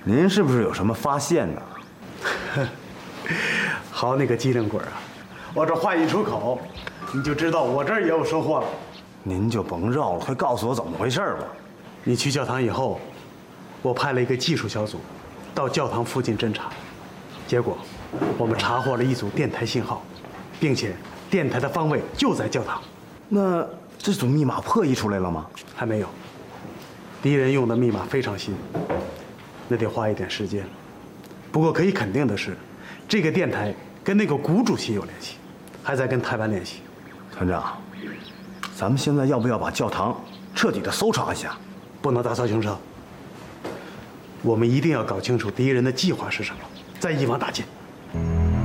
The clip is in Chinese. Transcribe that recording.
您是不是有什么发现呢？ 好你个机灵鬼啊！我这话一出口，你就知道我这儿也有收获了。 您就甭绕了，快告诉我怎么回事吧。 你去教堂以后，我派了一个技术小组到教堂附近侦查，结果我们查获了一组电台信号，并且电台的方位就在教堂。 那这组密码破译出来了吗？ 还没有，敌人用的密码非常新，那得花一点时间。不过可以肯定的是，这个电台跟那个谷主席有联系，还在跟台湾联系。 团长，咱们现在要不要把教堂彻底的搜查一下？ 不能打草惊蛇，我们一定要搞清楚敌人的计划是什么，再一网打尽。